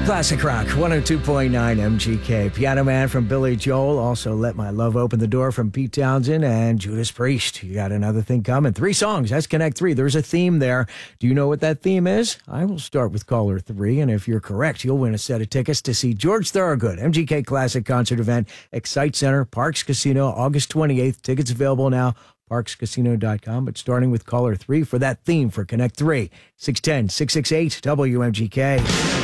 Classic Rock, 102.9 MGK. Piano Man from Billy Joel. Also, Let My Love Open the Door from Pete Townsend and Judas Priest. You got another thing coming. 3 songs. That's Connect 3. There's a theme there. Do you know what that theme is? I will start with caller 3, and if you're correct, you'll win a set of tickets to see George Thorogood, MGK Classic Concert Event, Excite Center, Parks Casino, August 28th. Tickets available now, parkscasino.com. But starting with caller 3 for that theme for Connect 3, 610-668 WMGK.